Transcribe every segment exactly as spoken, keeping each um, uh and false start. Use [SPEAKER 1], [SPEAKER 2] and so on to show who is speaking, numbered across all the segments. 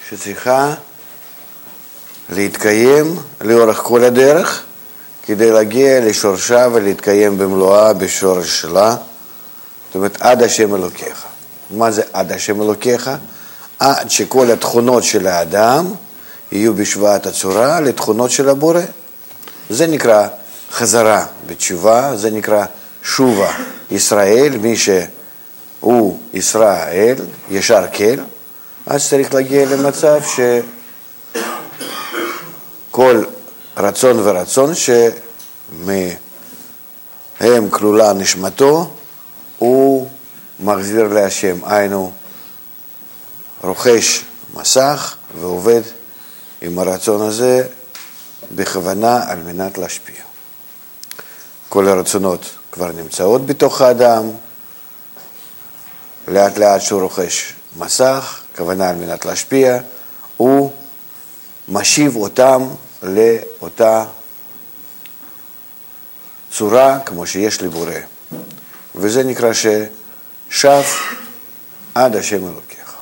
[SPEAKER 1] שצריכה להתקיים לאורך כל הדרך, כדי להגיע לשורשה ולהתקיים במלואה בשורש שלה. זאת אומרת, עד השם אלוקיך. מה זה עד השם אלוקיך? עד שכל התכונות של האדם יהיו בשוואת הצורה לתכונות של הבורא. זה נקרא חזרה בתשובה, זה נקרא שובה ישראל, מי שהוא ישראל, ישר כל, אז צריך להגיע למצב שכל רצון ורצון שמהם כלולה נשמתו, הוא מחזיר להשם, היינו רוכש מסך ועובד עם הרצון הזה בכוונה על מנת להשפיע. כל הרצונות כבר נמצאות בתוך האדם, לאט לאט שהוא רוכש מסך, כוונה על מנת להשפיע, הוא משיב אותם לאותה צורה כמו שיש לבורא. וזה נקרא ששב עד השם אלוקיך.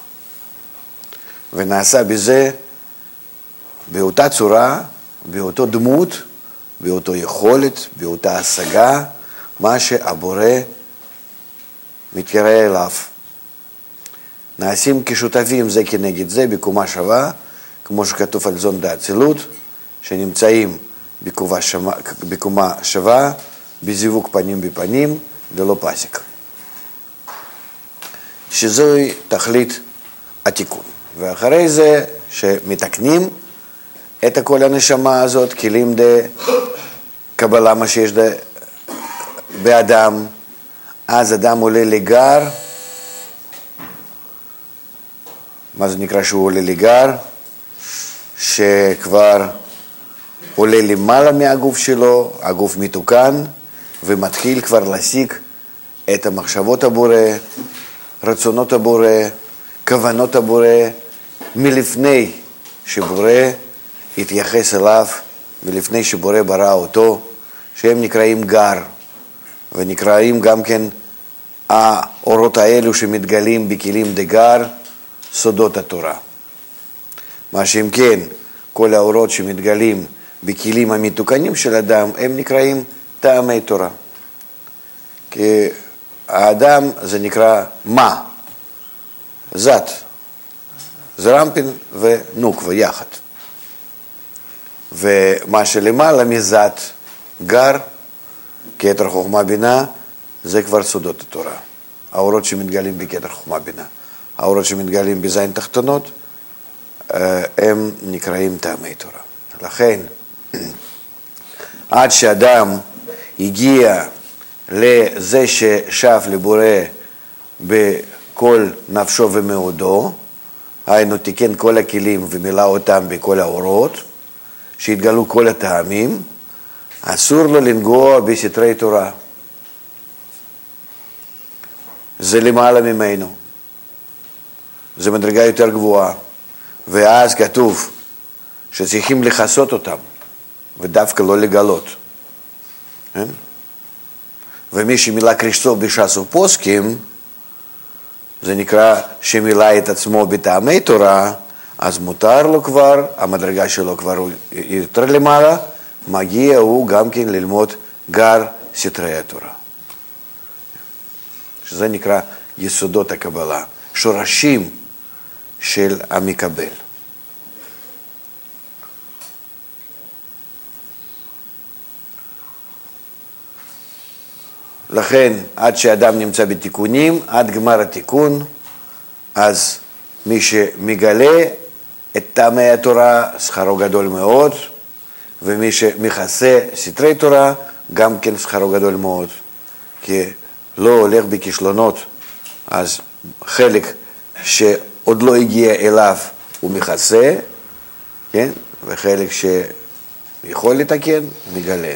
[SPEAKER 1] ונעשה בזה, באותה צורה, באותו דמות, באותו יכולת, באותה השגה, מה שהבורא מתקרא אליו. נעשים כשותפים זה כנגד זה בקומה שווה, כמו שכתוב על זון דאצילות, שנמצאים בקומה, שמה, בקומה שווה, בזיווג פנים בפנים, ללא פסיק. שזוהי תכלית התיקון. ואחרי זה שמתקנים את כל הנשמה הזאת, כלים דה קבלה מה שיש דה באדם, אז אדם עולה לגר. מה זה נקרא שהוא עולה לגר? שכבר עולה למעלה מהגוף שלו, הגוף מתוקן, ומתחיל כבר להשיג את המחשבות הבורא, רצונות הבורא, כוונות הבורא, מלפני שבורא התייחס אליו, מלפני שבורא ברא אותו, שהם נקראים גר, ונקראים גם כן האורות האלו שמתגלים בכלים דגר, סודות התורה. מה שאם כן, כל האורות שמתגלים בכלים המתוקנים של אדם, הם נקראים טעמי תורה. כי האדם זה נקרא מה? זת, זרמפין ונוקווה יחד. ומה שלמעלה מזת, גר, כתר חוכמה בינה, זה כבר סודות התורה. האורות שמתגלים בכתר חוכמה בינה. האורות שמתגלים בזין תחתונות, הם נקראים טעמי תורה. לכן, עד שאדם הגיע לזה ששב לבורא בכל נפשו ומאודו, היינו תיקן כל הכלים ומילא אותם בכל האורות, שהתגלו כל הטעמים, אסור לו לנגוע בסתרי תורה. זה למעלה ממנו. זה מדרגה יותר גבוהה. ואז כתוב שצריכים לחסות אותם, ודווקא לא לגלות. כן? ומי שמילא קרישתו בש"ס ופוסקים, זה נקרא שמילא את עצמו בטעמי תורה, אז מותר לו כבר, המדרגה שלו כבר יותר למעלה, מגיע הוא גם כן ללמוד גר סתרי התורה. שזה נקרא יסודות הקבלה, שורשים של המקבל. לכן, עד שאדם נמצא בתיקונים, עד גמר התיקון, אז מי שמגלה את טעמי התורה, שכרו גדול מאוד, ומי שמכסה סתרי תורה, גם כן שכרו גדול מאוד. כי לא הולך בכישלונות, אז חלק שעוד לא הגיע אליו הוא מכסה, כן? וחלק שיכול לתקן, מגלה.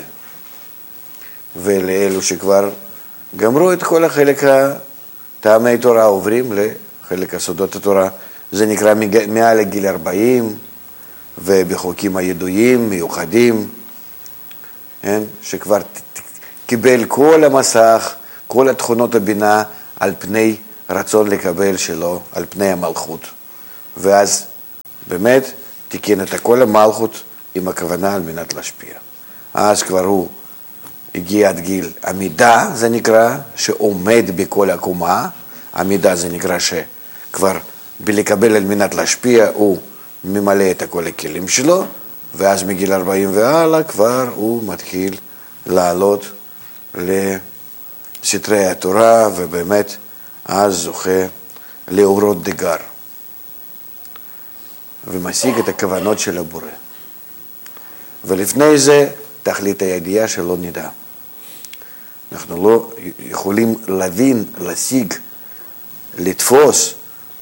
[SPEAKER 1] ולאלו שכבר גמרו את כל החלק הטעמי תורה, עוברים לחלק הסודות התורה. זה נקרא מעל לגיל ארבעים, ובחוקים הידועים, מיוחדים, כן? שכבר קיבל כל המסך, כל התכונות הבינה, על פני רצון לקבל שלו, על פני המלכות. ואז באמת תיקן את הכל המלכות עם הכוונה על מנת להשפיע. אז כבר הוא הגיע עד גיל עמידה, זה נקרא, שעומד בכל הקומה. עמידה זה נקרא שכבר בלקבל על מנת להשפיע הוא ממלא את כל הכלים שלו, ואז מגיל ארבעים והלאה כבר הוא מתחיל לעלות לסתרי התורה, ובאמת אז זוכה לאורות דגר, ומשיג את הכוונות של הבורא. ולפני זה תכלית הידיעה שלא נדע. אנחנו לא יכולים להבין, להשיג, לתפוס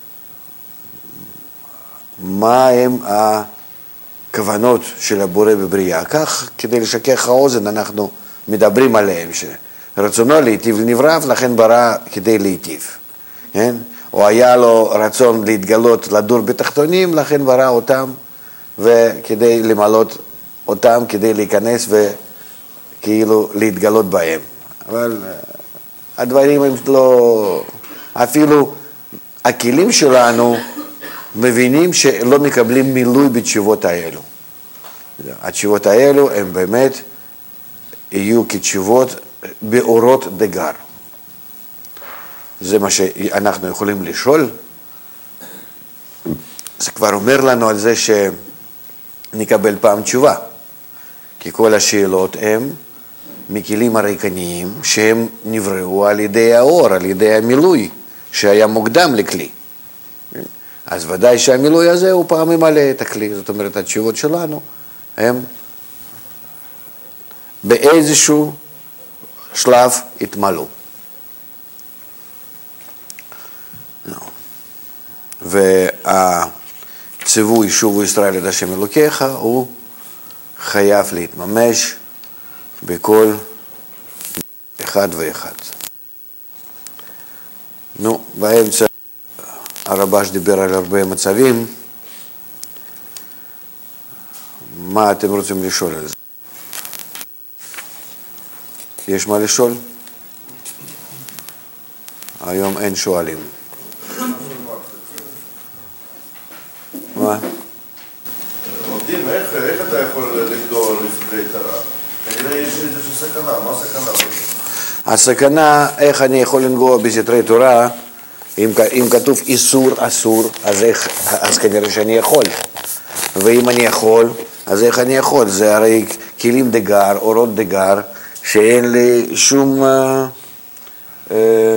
[SPEAKER 1] מה הם הכוונות של הבורא בבריאה. כך, כדי לשכך האוזן, אנחנו מדברים עליהם, שרצונו להיטיב לנבריו, לכן ברא כדי להיטיב. כן? או היה לו רצון להתגלות, לדור בתחתונים, לכן ברא אותם, וכדי למלות אותם, כדי להיכנס וכאילו להתגלות בהם. אבל הדברים הם לא... אפילו הכלים שלנו מבינים שלא מקבלים מילוי בתשובות האלו. התשובות האלו הם באמת יהיו כתשובות באורות דגר. זה מה שאנחנו יכולים לשאול. זה כבר אומר לנו על זה שנקבל פעם תשובה. כי כל השאלות הם מכלים הריקניים שהם נבראו על ידי האור, על ידי המילוי שהיה מוקדם לכלי. אז ודאי שהמילוי הזה הוא פעם ממלא את הכלי. זאת אומרת, התשובות שלנו הם באיזשהו שלב התמלאו. והציווי שובו ישראל את השם אלוקיך הוא חייב להתממש בכל אחד ואחד. נו, באמצע הרבש דיבר על הרבה מצבים. מה אתם רוצים לשאול על זה? יש מה לשאול? היום אין שואלים. מה?
[SPEAKER 2] עובדים, איך אתה יכול לגדול לפני תורה? כנראה יש איזושהי סכנה, מה הסכנה?
[SPEAKER 1] הסכנה, איך אני יכול לנגוע בסתרי תורה, אם, אם כתוב איסור אסור, אז, איך, אז כנראה שאני יכול. ואם אני יכול, אז איך אני יכול? זה הרי כלים דגר, אורות דגר, שאין לי שום אה, אה,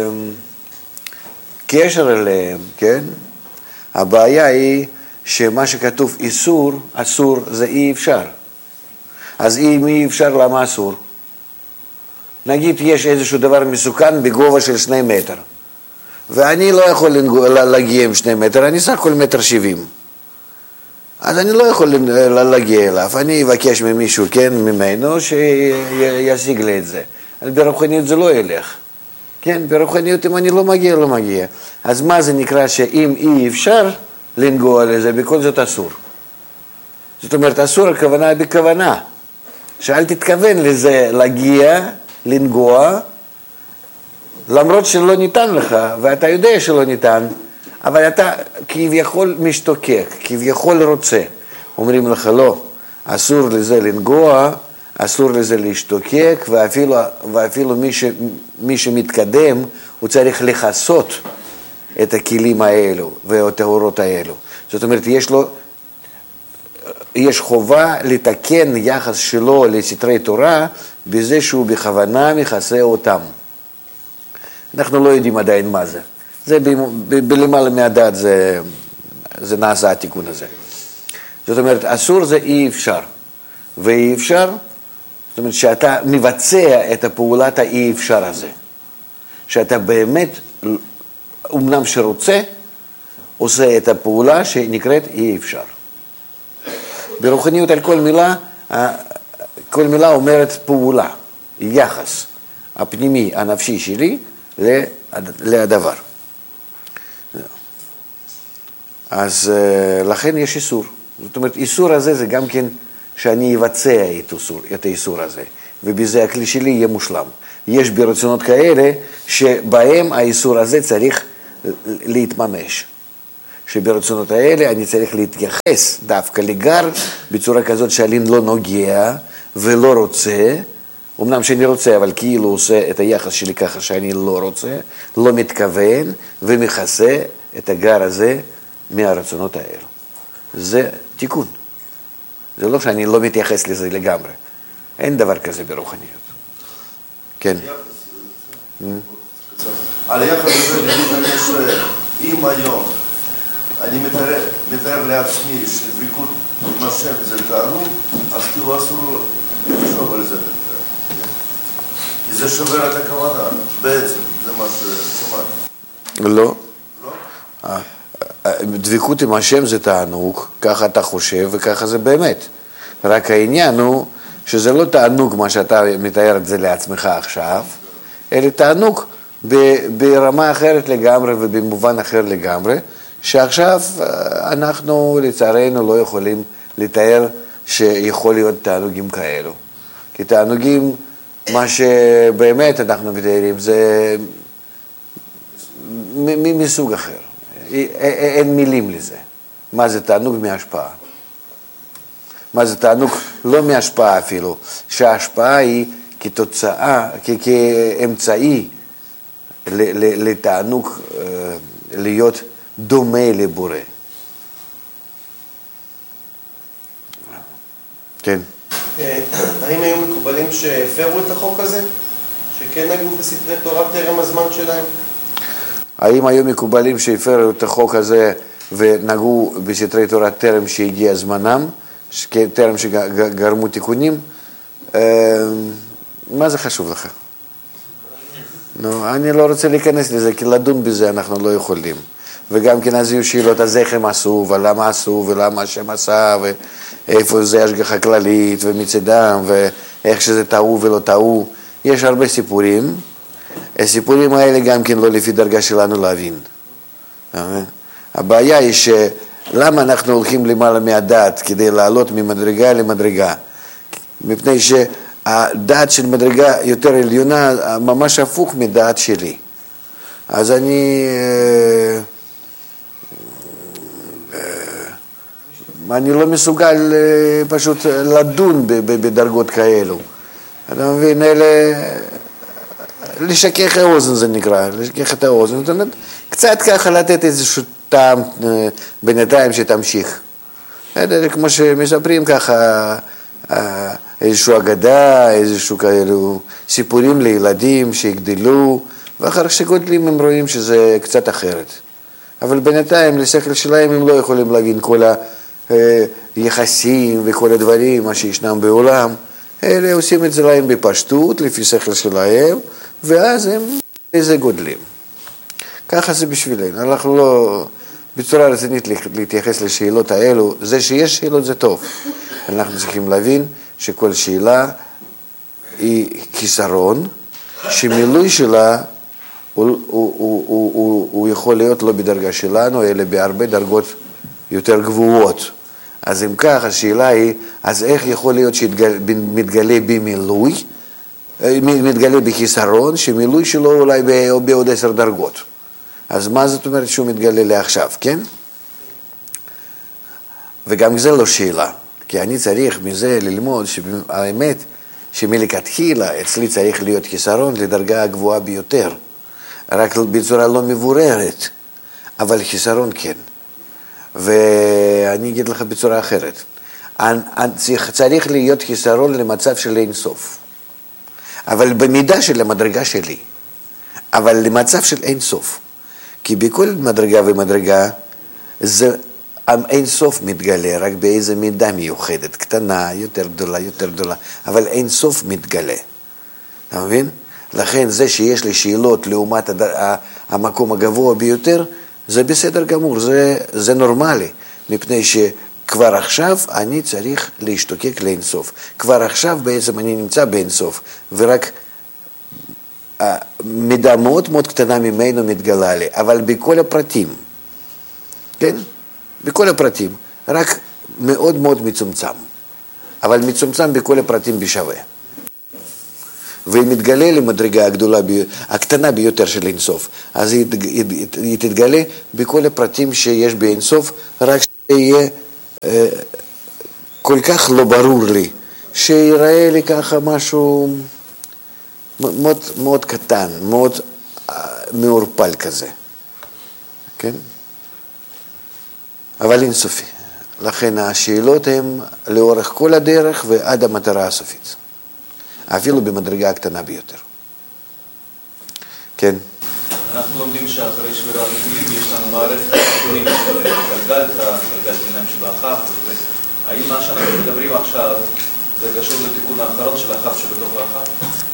[SPEAKER 1] קשר אליהם, כן? הבעיה היא שמה שכתוב איסור, אסור, זה אי אפשר. אז אם אי אפשר, למה אסור? נגיד יש איזשהו דבר מסוכן בגובה של שני מטר, ואני לא יכול להגיע עם שני מטר, אני סך הכל מטר שבעים. אז אני לא יכול להגיע אליו, אני אבקש ממישהו, כן, ממנו, שישיג לי את זה. אבל ברוחניות זה לא ילך. כן, ברוחניות אם אני לא מגיע, לא מגיע. אז מה זה נקרא שאם אי אפשר לנגוע לזה, בכל זאת אסור. זאת אומרת, אסור הכוונה בכוונה. שאל תתכוון לזה להגיע, לנגוע, למרות שלא ניתן לך, ואתה יודע שלא ניתן, אבל אתה כביכול משתוקק, כביכול רוצה. אומרים לך לא, אסור לזה לנגוע, אסור לזה להשתוקק, ואפילו, ואפילו מי, ש, מי שמתקדם, הוא צריך לחסות את הכלים האלו ואת האורות האלו. זאת אומרת, יש לו, יש חובה לתקן יחס שלו לסתרי תורה, בזה שהוא בכוונה מכסה אותם. אנחנו לא יודעים עדיין מה זה. זה בלמעלה מהדעת זה, זה נעשה התיקון הזה. זאת אומרת, אסור זה אי אפשר. ואי אפשר, זאת אומרת שאתה מבצע את הפעולת האי אפשר הזה. שאתה באמת, אומנם שרוצה, עושה את הפעולה שנקראת אי אפשר. ברוחניות על כל מילה, כל מילה אומרת פעולה, יחס הפנימי, הנפשי שלי, לדבר. אז לכן יש איסור. זאת אומרת, איסור הזה זה גם כן שאני אבצע את, איסור, את האיסור הזה, ובזה הכלי שלי יהיה מושלם. יש ברצונות כאלה שבהם האיסור הזה צריך להתממש. שברצונות האלה אני צריך להתייחס דווקא לגר בצורה כזאת שאני לא נוגע ולא רוצה, אמנם שאני רוצה, אבל כאילו עושה את היחס שלי ככה שאני לא רוצה, לא מתכוון ומכסה את הגר הזה מהרצונות האלו. זה תיקון. זה לא שאני לא מתייחס לזה לגמרי. אין דבר כזה ברוחניות. כן.
[SPEAKER 2] על היחס הזה אני שואל, אם היום אני מתאר, מתאר לעצמי שדבקות עם השם זה תענוג, אז כאילו אסור לחשוב על זה בינתיים. כי זה שובר את הכוונה, בעצם, זה מה ששמעתי.
[SPEAKER 1] לא.
[SPEAKER 2] לא?
[SPEAKER 1] דבקות עם השם זה תענוג, ככה אתה חושב וככה זה באמת. רק העניין הוא שזה לא תענוג מה שאתה מתאר את זה לעצמך עכשיו, אלא תענוג ברמה אחרת לגמרי ובמובן אחר לגמרי, שעכשיו אנחנו לצערנו לא יכולים לתאר שיכול להיות תענוגים כאלו. כי תענוגים, מה שבאמת אנחנו מתארים זה מסוג אחר. אין מילים לזה. מה זה תענוג מהשפעה? מה זה תענוג לא מהשפעה אפילו, שההשפעה היא כתוצאה, כאמצעי לתענוג להיות דומה לבורא. כן.
[SPEAKER 3] האם היו מקובלים שהפרו את החוק הזה? שכן נגעו בספרי תורה טרם הזמן שלהם?
[SPEAKER 1] האם היו מקובלים שהפרו את החוק הזה ונגעו בספרי תורה טרם שהגיע זמנם, טרם שגרמו תיקונים? מה זה חשוב לך? אני לא רוצה להיכנס לזה, כי לדון בזה אנחנו לא יכולים. וגם כן אז יהיו שאלות, אז איך הם עשו, ולמה עשו, ולמה השם עשה, ואיפה זה השגחה כללית, ומצדם, ואיך שזה טעו ולא טעו. יש הרבה סיפורים. הסיפורים האלה גם כן לא לפי דרגה שלנו להבין. הבעיה היא שלמה אנחנו הולכים למעלה מהדעת כדי לעלות ממדרגה למדרגה? מפני שהדעת של מדרגה יותר עליונה ממש הפוך מדעת שלי. אז אני... אני לא מסוגל פשוט לדון בדרגות כאלו. אתה מבין, אלה... לשכך האוזן זה נקרא, לשכך את האוזן. זאת אומרת, קצת ככה לתת איזשהו טעם בינתיים שתמשיך. כמו שמספרים ככה, איזשהו אגדה, איזשהו כאלו סיפורים לילדים שיגדלו, ואחר שגודלים הם רואים שזה קצת אחרת. אבל בינתיים לשכל שלהם הם לא יכולים להבין כל היחסים וכל הדברים, מה שישנם בעולם. אלה עושים את זה להם בפשטות, לפי שכל שלהם, ואז הם איזה גודלים. ככה זה בשבילנו. אנחנו לא, בצורה רצינית להתייחס לשאלות האלו, זה שיש שאלות זה טוב. אנחנו צריכים להבין שכל שאלה היא חיסרון, שמילוי שלה הוא, הוא, הוא, הוא, הוא, הוא יכול להיות לא בדרגה שלנו, אלא בהרבה דרגות יותר גבוהות. אז אם כך, השאלה היא, אז איך יכול להיות שמתגלה במילוי, מתגלה בחיסרון, שמילוי שלו אולי בעוד עשר דרגות. אז מה זאת אומרת שהוא מתגלה לעכשיו, כן? וגם זה לא שאלה, כי אני צריך מזה ללמוד שהאמת שמלכתחילה אצלי צריך להיות חיסרון לדרגה הגבוהה ביותר, רק בצורה לא מבוררת, אבל חיסרון כן. ואני אגיד לך בצורה אחרת, צריך להיות חיסרון למצב של אין סוף, אבל במידה של המדרגה שלי, אבל למצב של אין סוף, כי בכל מדרגה ומדרגה זה אין סוף מתגלה, רק באיזה מידה מיוחדת, קטנה, יותר גדולה, יותר גדולה, אבל אין סוף מתגלה. אתה מבין? לכן זה שיש לי שאלות לעומת המקום הגבוה ביותר, זה בסדר גמור, זה, זה נורמלי, מפני שכבר עכשיו אני צריך להשתוקק לאינסוף. כבר עכשיו בעצם אני נמצא באינסוף, ורק מידה מאוד מאוד קטנה ממנו מתגלה לי, אבל בכל הפרטים, כן? בכל הפרטים, רק מאוד מאוד מצומצם, אבל מצומצם בכל הפרטים בשווה. והיא מתגלה למדרגה הגדולה, הקטנה ביותר של אינסוף. אז היא, היא, היא תתגלה בכל הפרטים שיש באינסוף, רק שיהיה אה, כל כך לא ברור לי, שיראה לי ככה משהו מאוד, מאוד קטן, מאוד אה, מעורפל כזה. כן? אבל אינסופי. לכן השאלות הן לאורך כל הדרך ועד המטרה הסופית. אפילו במדרגה הקטנה ביותר. כן?
[SPEAKER 4] אנחנו לומדים שאחרי שבירת הכלים יש לנו מערכת תיקונים של גלגלתא, גלגלת עיניים שבאחת. האם מה שאנחנו מדברים עכשיו זה קשור לתיקון האחרון של האחת שבתוך האחת?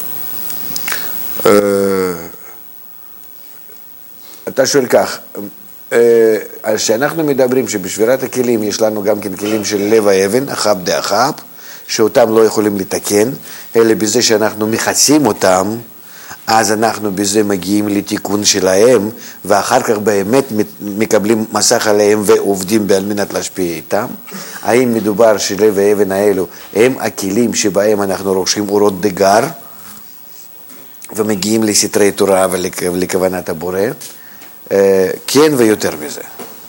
[SPEAKER 1] אתה שואל כך, אז שאנחנו מדברים שבשבירת הכלים יש לנו גם כן כלים של לב האבן, אחאב דאחאב, שאותם לא יכולים לתקן, אלא בזה שאנחנו מכסים אותם, אז אנחנו בזה מגיעים לתיקון שלהם, ואחר כך באמת מקבלים מסך עליהם ועובדים על מנת להשפיע איתם. האם מדובר שלב האבן האלו הם הכלים שבהם אנחנו רוכשים אורות דגר, ומגיעים לסתרי תורה ולכוונת הבורא? כן ויותר מזה.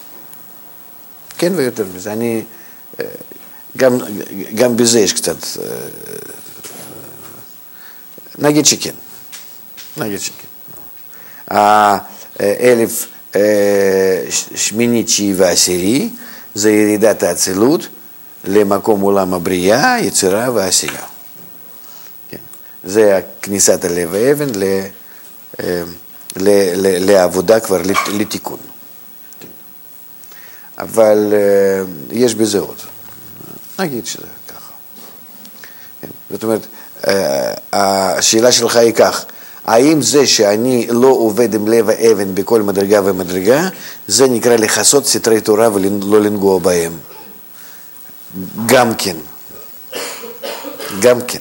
[SPEAKER 1] כן ויותר מזה. אני, גם, גם בזה יש קצת, נגיד שכן. נגיד שכן. האלף שמיני, תשיעי ועשירי, זה ירידת האצילות למקום עולם הבריאה, יצירה ועשייה. כן. זה כניסת הלב האבן ל... לעבודה כבר, לתיקון. אבל יש בזה עוד. נגיד שזה ככה. זאת אומרת, השאלה שלך היא כך, האם זה שאני לא עובד עם לב האבן בכל מדרגה ומדרגה, זה נקרא לחסות סתרי תורה ולא לנגוע בהם? גם כן. גם כן.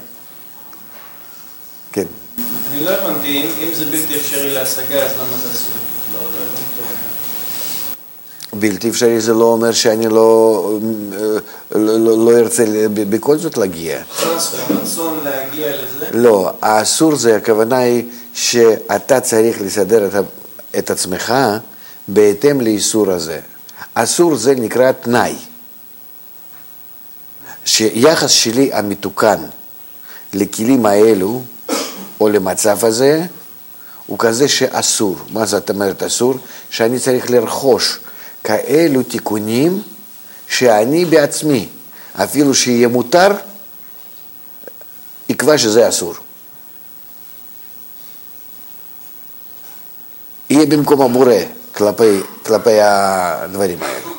[SPEAKER 1] כן.
[SPEAKER 5] אני לא הבנתי, אם זה בלתי אפשרי להשגה, אז למה זה אסור? לא, לא הבנתי.
[SPEAKER 1] בלתי אפשרי זה לא אומר שאני לא, לא, לא, לא ארצה בכל זאת להגיע.
[SPEAKER 5] רצון להגיע לזה?
[SPEAKER 1] לא, האסור זה, הכוונה היא שאתה צריך לסדר את, את עצמך בהתאם לאיסור הזה. אסור זה נקרא תנאי. שיחס שלי המתוקן לכלים האלו, או למצב הזה, הוא כזה שאסור. מה זאת אומרת אסור? שאני צריך לרכוש כאלו תיקונים שאני בעצמי, אפילו שיהיה מותר, יקבע שזה אסור. יהיה במקום הבורא כלפי, כלפי הדברים האלה.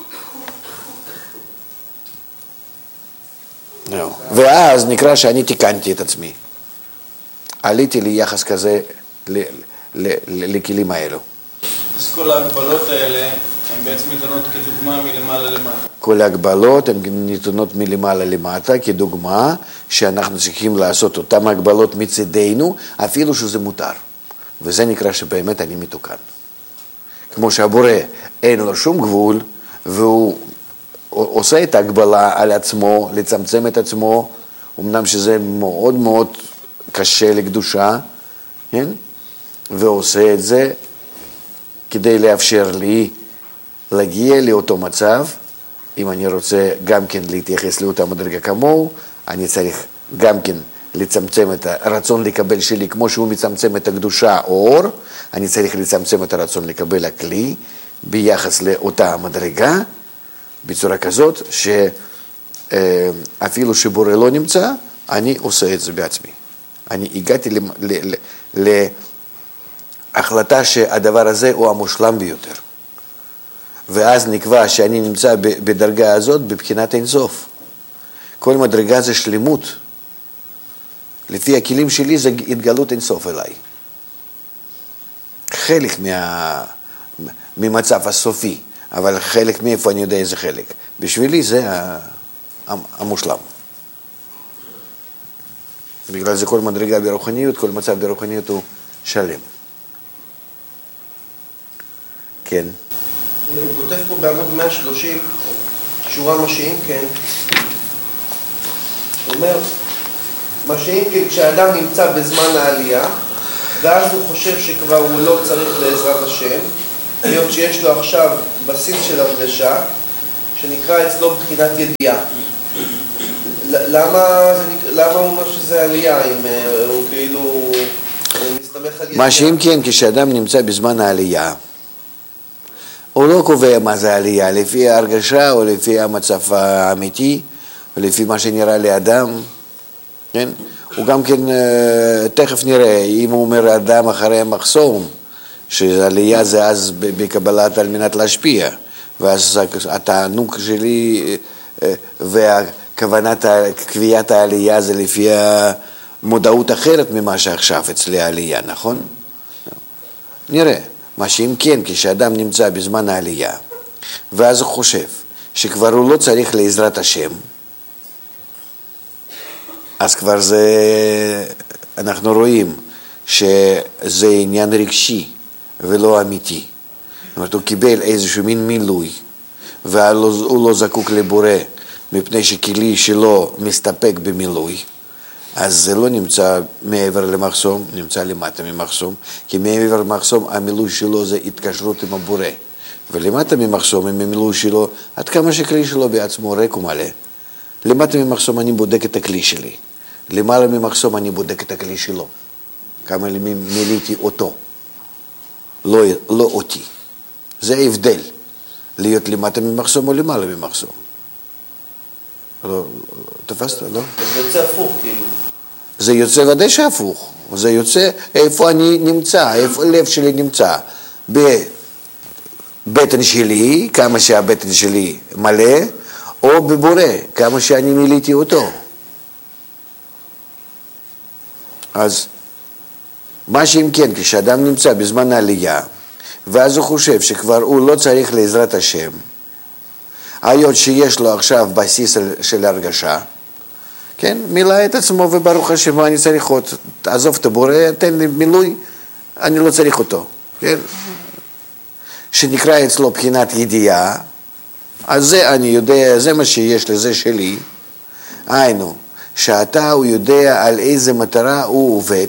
[SPEAKER 1] No. ואז נקרא שאני תיקנתי את עצמי. עליתי לי יחס כזה לכלים האלו.
[SPEAKER 5] אז כל ההגבלות האלה הן בעצם ניתנות כדוגמה מלמעלה למטה.
[SPEAKER 1] כל ההגבלות הן ניתנות מלמעלה למטה כדוגמה שאנחנו צריכים לעשות אותן הגבלות מצדנו אפילו שזה מותר. וזה נקרא שבאמת אני מתוקן. כמו שהבורא אין לו שום גבול והוא עושה את ההגבלה על עצמו, לצמצם את עצמו, אמנם שזה מאוד מאוד קשה לקדושה, כן? ועושה את זה כדי לאפשר לי להגיע לאותו מצב. אם אני רוצה גם כן להתייחס לאותה מדרגה כמוהו, אני צריך גם כן לצמצם את הרצון לקבל שלי, כמו שהוא מצמצם את הקדושה או אור, אני צריך לצמצם את הרצון לקבל הכלי ביחס לאותה מדרגה, בצורה כזאת שאפילו שבורא לא נמצא, אני עושה את זה בעצמי. אני הגעתי להחלטה שהדבר הזה הוא המושלם ביותר. ואז נקבע שאני נמצא בדרגה הזאת בבחינת אינסוף. כל מדרגה זה שלמות. לפי הכלים שלי זה התגלות אינסוף אליי. חלק מה... ממצב הסופי, אבל חלק מאיפה אני יודע איזה חלק. בשבילי זה המושלם. בגלל זה כל מדרגה ברוחניות, כל מצב ברוחניות הוא שלם. כן.
[SPEAKER 3] אני כותב פה בעמוד מאה שלושים, שורה משיעים, כן. הוא אומר, מה שאם כן, כשאדם נמצא בזמן העלייה, ואז הוא חושב שכבר הוא לא צריך לעזרת השם, להיות שיש לו עכשיו בסיס של הרגשה, שנקרא אצלו בחינת ידיעה. למה, למה הוא אומר שזה עלייה, אם הוא כאילו מסתמך על ידיעה?
[SPEAKER 1] מה שאם כן, כשאדם נמצא בזמן העלייה, הוא לא קובע מה זה עלייה, לפי ההרגשה או לפי המצב האמיתי, או לפי מה שנראה לאדם, כן? הוא גם כן, תכף נראה, אם הוא אומר אדם אחרי המחסום, שעלייה זה אז בקבלת על מנת להשפיע, ואז התענוג שלי והכוונת קביעת העלייה זה לפי המודעות אחרת ממה שעכשיו אצלי העלייה, נכון? נראה, מה שאם כן, כשאדם נמצא בזמן העלייה, ואז הוא חושב שכבר הוא לא צריך לעזרת השם, אז כבר זה, אנחנו רואים שזה עניין רגשי ולא אמיתי. זאת אומרת, הוא קיבל איזשהו מין מילוי, והוא לא זקוק לבורא, מפני שכלי שלו מסתפק במילוי, אז זה לא נמצא מעבר למחסום, נמצא למטה ממחסום, כי מעבר למחסום המילוי שלו זה התקשרות עם הבורא, ולמטה ממחסום עם המילוי שלו, עד כמה שכלי שלו בעצמו ריק ומלא, למטה ממחסום אני בודק את הכלי שלי, למעלה ממחסום אני בודק את הכלי שלו, כמה מילאתי אותו, לא, לא אותי. זה ההבדל, להיות למטה ממחסום או למעלה ממחסום. לא, תפסת, לא?
[SPEAKER 3] זה יוצא הפוך, כאילו.
[SPEAKER 1] זה יוצא ודאי שהפוך. זה יוצא איפה אני נמצא, איפה הלב שלי נמצא. בבטן שלי, כמה שהבטן שלי מלא, או בבורא, כמה שאני מילאתי אותו. אז מה שאם כן, כשאדם נמצא בזמן העלייה, ואז הוא חושב שכבר הוא לא צריך לעזרת השם, היות שיש לו עכשיו בסיס של הרגשה, כן, מילא את עצמו וברוך השם, מה אני צריך עוד, תעזוב את הבורא, תן לי מילוי, אני לא צריך אותו, כן, שנקרא אצלו בחינת ידיעה, אז זה אני יודע, זה מה שיש לזה שלי, היינו, שאתה הוא יודע על איזה מטרה הוא עובד,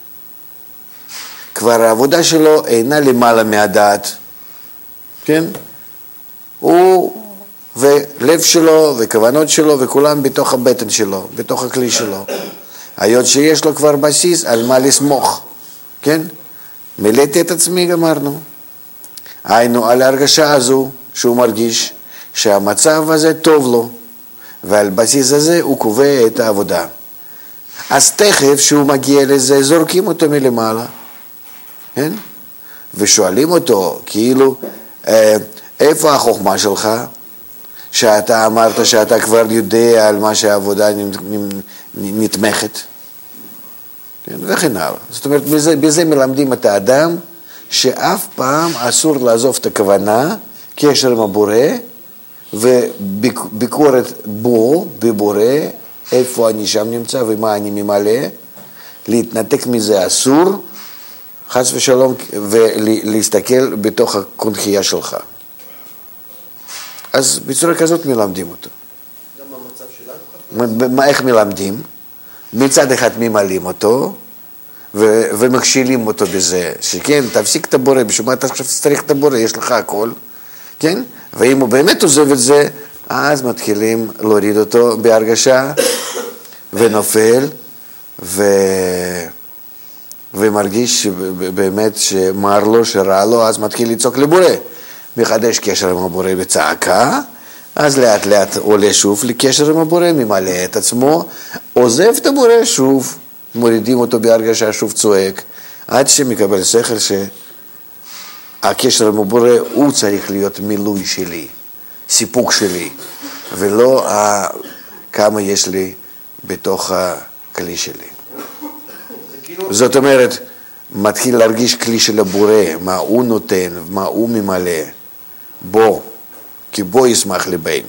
[SPEAKER 1] כבר העבודה שלו אינה למעלה מהדעת, כן, הוא ולב שלו וכוונות שלו וכולם בתוך הבטן שלו, בתוך הכלי שלו. היות שיש לו כבר בסיס על מה לסמוך, כן? מילאתי את עצמי, גמרנו. היינו על ההרגשה הזו שהוא מרגיש שהמצב הזה טוב לו, ועל בסיס הזה הוא קובע את העבודה. אז תכף שהוא מגיע לזה, זורקים אותו מלמעלה, כן? ושואלים אותו, כאילו, איפה החוכמה שלך? שאתה אמרת שאתה כבר יודע על מה שהעבודה נתמכת, כן, וכן הלאה. זאת אומרת, בזה, בזה מלמדים את האדם שאף פעם אסור לעזוב את הכוונה, קשר עם הבורא, וביקורת בו, בבורא, איפה אני שם נמצא ומה אני ממלא, להתנתק מזה אסור, חס ושלום, ולהסתכל בתוך הקונחייה שלך. אז בצורה כזאת מלמדים אותו.
[SPEAKER 3] גם במצב שלנו?
[SPEAKER 1] איך מלמדים? מצד אחד ממלאים אותו, ו- ומכשילים אותו בזה, שכן, תפסיק את הבורא, בשביל מה אתה עכשיו צריך את הבורא, יש לך הכל, כן? ואם הוא באמת עוזב את זה, אז מתחילים להוריד אותו בהרגשה, ונופל, ו... ומרגיש באמת שמר לו, שרע לו, אז מתחיל לצעוק לבורא. מחדש קשר עם הבורא בצעקה, אז לאט לאט עולה שוב לקשר עם הבורא, ממלא את עצמו, עוזב את הבורא שוב, מורידים אותו בהרגשה, שוב צועק, עד שמקבל שכל שהקשר עם הבורא הוא צריך להיות מילוי שלי, סיפוק שלי, ולא כמה יש לי בתוך הכלי שלי. זאת אומרת, מתחיל להרגיש כלי של הבורא, מה הוא נותן, מה הוא ממלא, בו, כי בו ישמח ליבנו.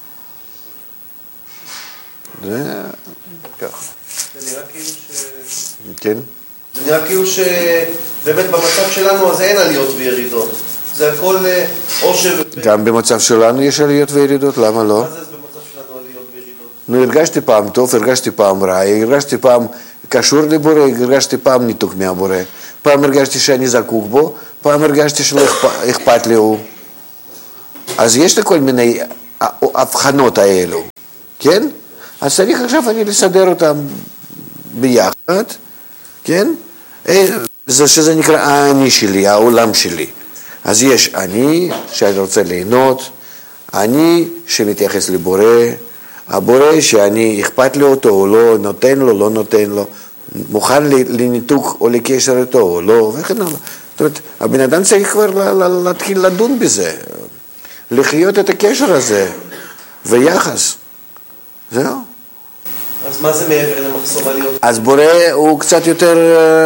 [SPEAKER 1] זה ככה.
[SPEAKER 3] זה נראה כאילו ש...
[SPEAKER 1] כן?
[SPEAKER 3] זה נראה כאילו שבאמת במצב שלנו אז אין עליות וירידות. זה הכל או ש...
[SPEAKER 1] גם במצב שלנו יש עליות וירידות, למה לא?
[SPEAKER 3] מה זה במצב שלנו עליות וירידות?
[SPEAKER 1] נו, הרגשתי פעם טוב, הרגשתי פעם רע, הרגשתי פעם קשור לבורא, הרגשתי פעם ניתוק מהבורא, פעם הרגשתי שאני זקוק בו, פעם הרגשתי שלא אכפת לי הוא. אז יש לי כל מיני הבחנות האלו, כן? אז צריך עכשיו אני לסדר אותם ביחד, כן? זה שזה נקרא האני שלי, העולם שלי. אז יש אני שאני רוצה ליהנות, אני שמתייחס לבורא, הבורא שאני אכפת לי אותו או לא, נותן לו, לא נותן לו, מוכן לניתוק או לקשר איתו או לא, וכן הלאה. זאת אומרת, הבן אדם צריך כבר להתחיל לדון בזה, לחיות את הקשר הזה, ויחס. זהו.
[SPEAKER 3] אז מה זה מעבר למחסום עליות?
[SPEAKER 1] אז בורא הוא קצת יותר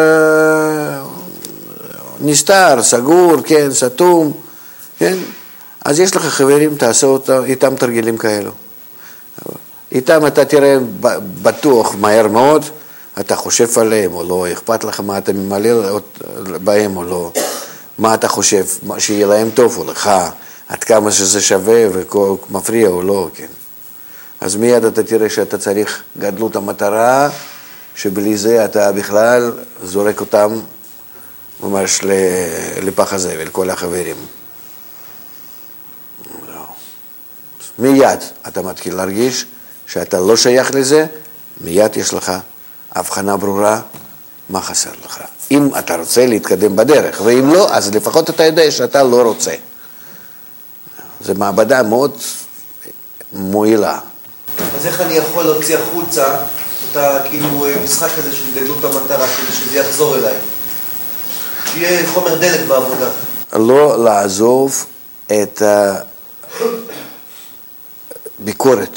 [SPEAKER 1] נסתר, סגור, כן, סתום, כן? אז יש לך חברים, תעשה אותם, איתם תרגילים כאלו. איתם אתה תראה בטוח מהר מאוד, אתה חושב עליהם או לא, אכפת לך מה אתה ממלא בהם או לא, מה אתה חושב, שיהיה להם טוב או לך, עד כמה שזה שווה ומפריע או לא, כן. אז מיד אתה תראה שאתה צריך גדלות המטרה, שבלי זה אתה בכלל זורק אותם ממש לפח הזבל, כל החברים. מיד אתה מתחיל להרגיש שאתה לא שייך לזה, מיד יש לך הבחנה ברורה מה חסר לך. אם אתה רוצה להתקדם בדרך, ואם לא, אז לפחות אתה יודע שאתה לא רוצה. זו מעבדה מאוד מועילה.
[SPEAKER 3] אז איך אני יכול להוציא החוצה את הכאילו משחק הזה של גדלות המטרה, כדי שזה יחזור אליי? שיהיה חומר דלק בעבודה.
[SPEAKER 1] לא לעזוב את הביקורת.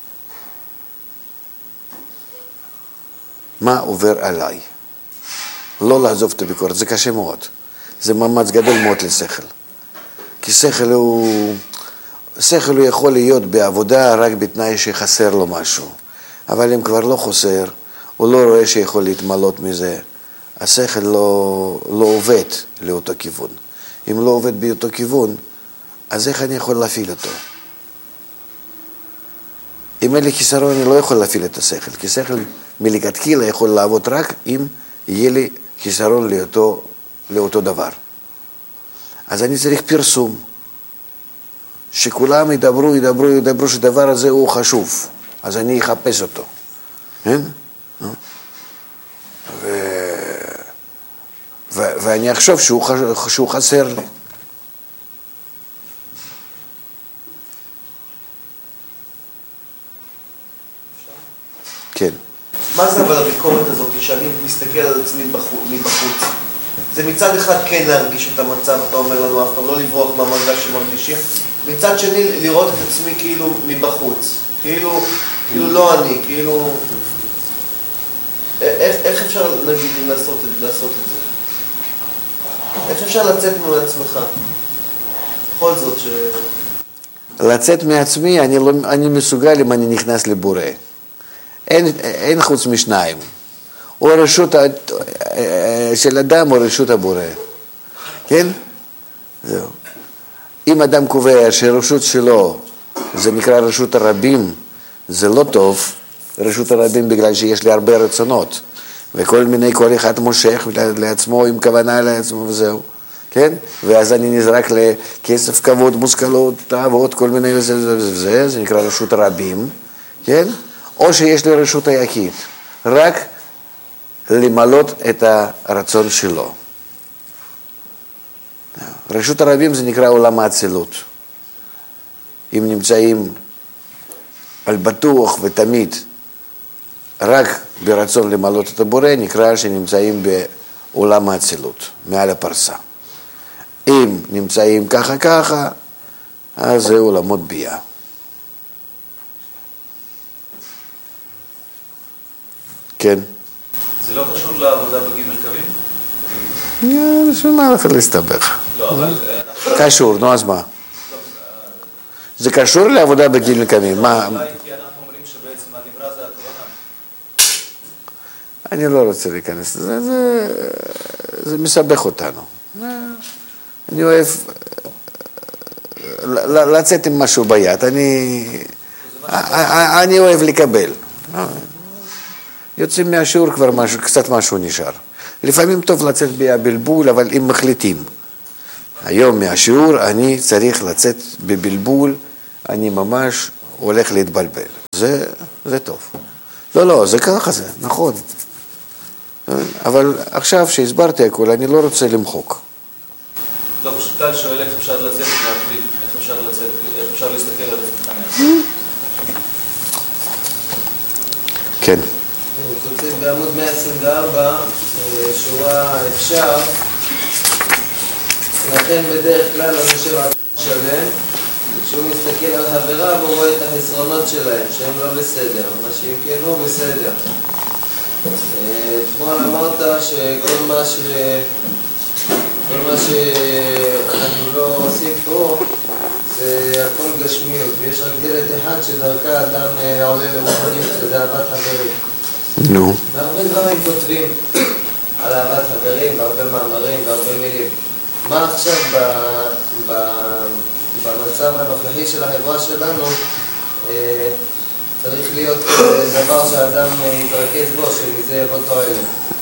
[SPEAKER 1] מה עובר עליי? לא לעזוב את הביקורת, זה קשה מאוד. זה מאמץ גדול מאוד לשכל. כי שכל הוא... שכל הוא יכול להיות בעבודה רק בתנאי שחסר לו משהו. אבל אם כבר לא חסר, הוא לא רואה שיכול להתמלות מזה. השכל לא, לא עובד לאותו כיוון. אם לא עובד באותו כיוון, אז איך אני יכול להפעיל אותו? אם אין לי חיסרון, אני לא יכול להפעיל את השכל. כי שכל מלכתחילה יכול לעבוד רק אם יהיה לי חיסרון לאותו, לאותו דבר. אז אני צריך פרסום. שכולם ידברו, ידברו, ידברו שדבר הזה הוא חשוב. אז אני אחפש אותו. כן? ו... ו... ואני אחשוב שהוא, ח... שהוא חסר לי. כן.
[SPEAKER 3] מה זה אבל הביקורת הזאת, שאני מסתכל על עצמי מבחוץ? זה מצד אחד כן להרגיש את המצב, אתה אומר לנו אף פעם, לא לברוח מהמרגש שמרגישים. מצד שני, לראות את עצמי כאילו מבחוץ. כאילו, כאילו לא אני, כאילו... איך, איך אפשר, נגיד, לעשות, לעשות את זה? איך אפשר לצאת מעצמך? בכל זאת ש...
[SPEAKER 1] לצאת מעצמי, אני, לא, אני מסוגל אם אני נכנס לבורא. אין, אין חוץ משניים. או רשות של אדם או רשות הבורא. כן? זהו. אם אדם קובע שרשות שלו, זה נקרא רשות הרבים, זה לא טוב, רשות הרבים בגלל שיש לי הרבה רצונות, וכל מיני, כל אחד מושך לעצמו עם כוונה לעצמו וזהו, כן? ואז אני נזרק לכסף, כבוד, מושכלות, תאוות, כל מיני וזה וזה וזה, זה נקרא רשות הרבים, כן? או שיש לי רשות היחיד, רק למלות את הרצון שלו. רשות הרבים זה נקרא עולם האצילות. אם נמצאים על בטוח ותמיד רק ברצון למלות את הבורא, נקרא שנמצאים בעולם האצילות, מעל הפרסה. אם נמצאים ככה ככה, אז זה עולמות ביאה. כן.
[SPEAKER 4] זה לא קשור לעבודה בגימל קווים?
[SPEAKER 1] בשביל מה לך להסתבך?
[SPEAKER 4] לא, אבל...
[SPEAKER 1] קשור, נו אז מה? זה קשור לעבודה בגימל קווים. מה?
[SPEAKER 4] אולי כי אנחנו אומרים שבעצם הנברא זה הכוונה.
[SPEAKER 1] אני לא רוצה להיכנס לזה, זה, זה מסבך אותנו. אני אוהב לצאת עם משהו ביד, אני... אני אוהב לקבל. יוצאים מהשיעור כבר משהו, קצת משהו נשאר. לפעמים טוב לצאת בבלבול, אבל אם מחליטים. היום מהשיעור אני צריך לצאת בבלבול, אני ממש הולך להתבלבל. זה, זה טוב. לא, לא, זה ככה זה, נכון. אבל עכשיו שהסברתי הכל, אני לא רוצה למחוק.
[SPEAKER 4] לא, פשוט טל שואל איך אפשר לצאת מהכלי, איך אפשר לצאת, איך אפשר להסתכל על עצמך מהכלי.
[SPEAKER 1] כן.
[SPEAKER 3] הוא כותב בעמוד מאה עשרים וארבע, שורה אפשר, לכן בדרך כלל הוא יושב על שלם, כשהוא מסתכל על חבריו הוא רואה את החסרונות שלהם, שהם לא בסדר, מה שאם כן הוא בסדר. אתמול אמרת שכל מה ש... כל מה שאנחנו לא עושים פה זה הכל גשמיות, ויש רק דלת אחת שדרכה אדם עולה לרוחניות, שזה אהבת חברים.
[SPEAKER 1] נו.
[SPEAKER 3] והרבה דברים כותבים על אהבת חברים, והרבה מאמרים, והרבה מילים. מה עכשיו ב, ב, במצב הנוכחי של החברה שלנו אה, צריך להיות דבר שהאדם יתרכז בו, שמזה יבוא תועלת?